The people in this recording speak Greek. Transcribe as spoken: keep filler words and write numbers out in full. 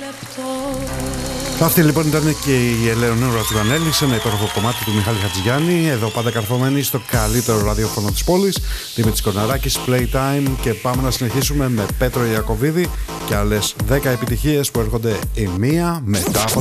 Αυτή λοιπόν ήταν και η Ελεονόρα Τζουρανέλη σε ένα υπέροχο κομμάτι του Μιχάλη Χατζηγιάννη. Εδώ πάντα καρφωμένοι στο καλύτερο ραδιόφωνο της πόλης, Δημήτρης Κορναράκης, Playtime, και πάμε να συνεχίσουμε με Πέτρο Ιακωβίδη και άλλες δέκα επιτυχίες που έρχονται η μία μετά από